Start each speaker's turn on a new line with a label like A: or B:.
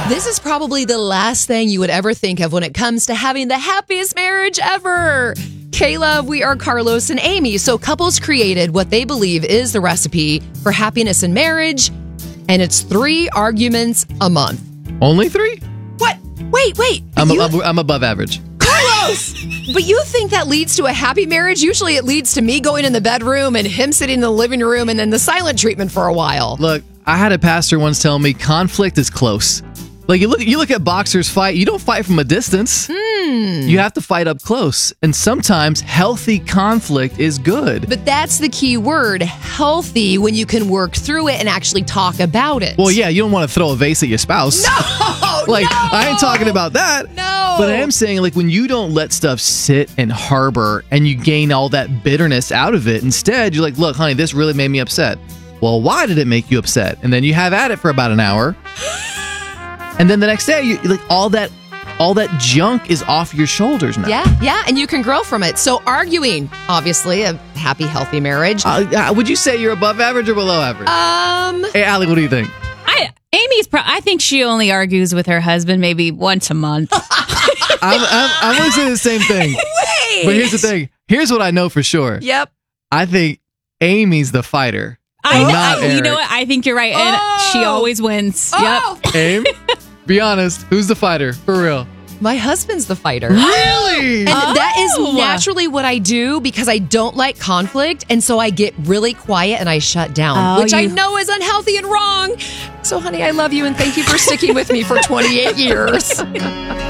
A: This is probably the last thing you would ever think of when it comes to having the happiest marriage ever. Kayla, we are Carlos and Amy. So couples created what they believe is the recipe for happiness in marriage, and it's 3 arguments a month.
B: Only 3?
A: What? Wait.
B: I'm above average.
A: Carlos! But you think that leads to a happy marriage? Usually it leads to me going in the bedroom and him sitting in the living room and then the silent treatment for a while.
B: Look, I had a pastor once tell me conflict is close. Like you look at boxers fight, you don't fight from a distance. You have to fight up close. And sometimes healthy conflict is good.
A: But that's the key word, healthy, when you can work through it and actually talk about it.
B: Well, yeah, you don't want to throw a vase at your spouse.
A: No!
B: I ain't talking about that.
A: No!
B: But I am saying, when you don't let stuff sit and harbor and you gain all that bitterness out of it, instead, you're like, look, honey, this really made me upset. Well, why did it make you upset? And then you have at it for about an hour. And then the next day, you're like, all that junk is off your shoulders now.
A: Yeah, and you can grow from it. So arguing, obviously, a happy, healthy marriage.
B: Would you say you're above average or below average? Hey, Allie, what do you think?
C: I think she only argues with her husband maybe once a month.
B: I'm going to say the same thing.
A: Wait!
B: But here's the thing. Here's what I know for sure.
A: Yep.
B: I think Amy's the fighter. Not Eric.
C: You know what? I think you're right. And she always wins.
A: Oh.
C: Yep.
B: Aim, be honest. Who's the fighter? For real.
A: My husband's the fighter.
B: Really?
A: And that is naturally what I do because I don't like conflict. And so I get really quiet and I shut down, which I know is unhealthy and wrong. So, honey, I love you and thank you for sticking with me for 28 years.